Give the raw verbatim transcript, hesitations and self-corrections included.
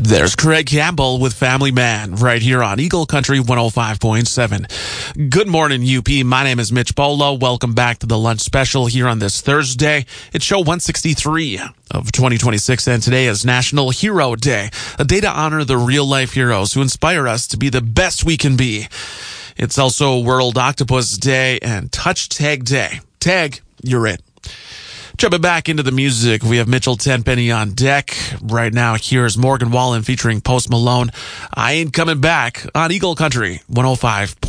There's Craig Campbell with Family Man right here on Eagle Country one oh five point seven. Good morning, U P. My name is Mitch Bolo. Welcome back to the lunch special here on this Thursday. It's show one sixty-three of twenty twenty-six, and today is National Hero Day, a day to honor the real-life heroes who inspire us to be the best we can be. It's also World Octopus Day and Touch Tag Day. Tag, you're it. Jumping back into the music, we have Mitchell Tenpenny on deck. Right now, here's Morgan Wallen featuring Post Malone. I Ain't Coming Back on Eagle Country one oh five point seven.